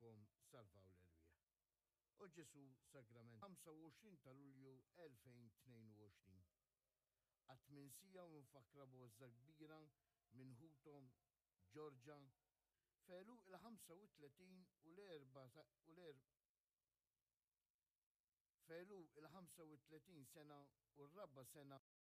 tagħkom salvaw l-erwieħ. U Ġesu sagrament 25 ta' Lulju 2022. Għat-minsija u nfakra bozza kbira minn Hutom Ġorġa felu il-35 u l-4 sena u r-4 sena